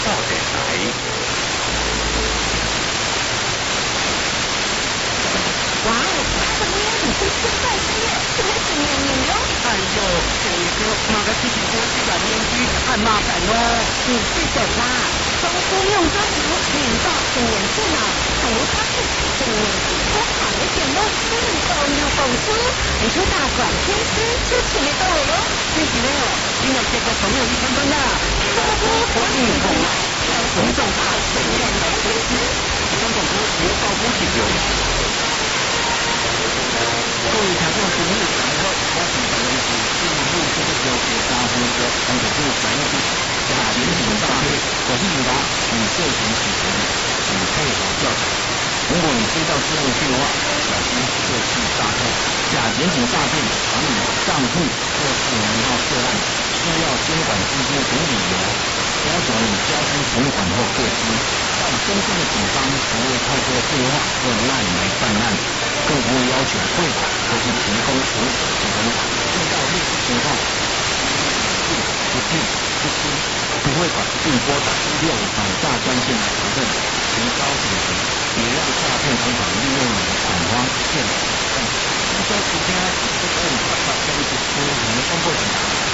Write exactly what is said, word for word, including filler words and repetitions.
电台。 哇哦，这边很新鲜在吃耶，这边是绵绵哟。 哎呦，这个马个自己多去把面具很麻烦哦。 你是什么？中书用中途领到新闻电脑，还有它是新闻是多好的节目，运动又丰富，你说大管天师就请得到了。 谢谢了，今日这个朋友一分钟啦，中国国运动啊，从政大全面来推施，中共国国报股市有。各位听众朋友，大家好，我是台湾市政府这个交给三分之三个部三个加减警大会，我是警察，你涉嫌洗钱，请配合调查。如果你接到这样的电话，小心涉事诈骗、假检警诈骗、藏你账户或是名号涉案，需要监管资金等理由，要求你交出存款或个资。但真正的警方不会透过电话或赖来办案，更不会要求汇款或是提供存款提供款。遇到类似情况，不听不听，不会管并拨打六反诈专线来查证，提高警觉，别让诈骗手法利用你的恐慌骗你。那说今天这个五百块钱一次，我们通过检查。